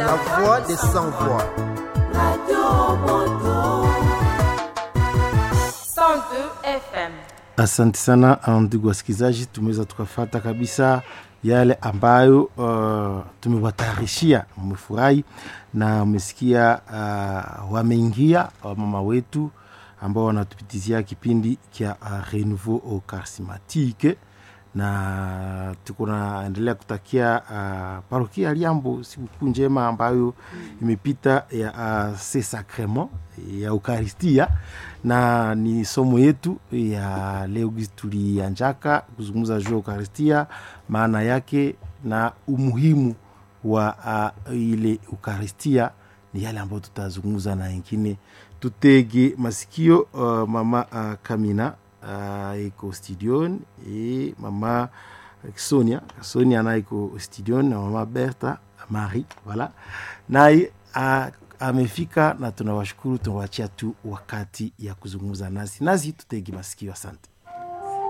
la voix des sans-voix. Radio Moto 102 FM. Asante sana ndugu wasikilizaji, tumeweza tukafata kabisa yale ambayo tumewatayarishia. Mmefurahi na mmesikia wameingia mama wetu ambao wanatupitizia kipindi kia Renouveau Charismatique, na tuko naendelea kutakia parokia ya Liambo siku njema ambayo imepita ya Saint Sacrement ya Eucharistia, na ni somo yetu ya leo tulianjaka kuzungumza juu ya Eucharistia, maana yake na umuhimu wa ile Eucharistia. Ni yale ambayo tutazungumza na wengine. Tutege masikio mama Kamina iko studioni, mama Sonia na iko studioni, na mama Berta Marie, voilà. Na amefika na tunawashukuru, tunawachia tu wakati ya kuzungumza nasi tutege masikio. Asante.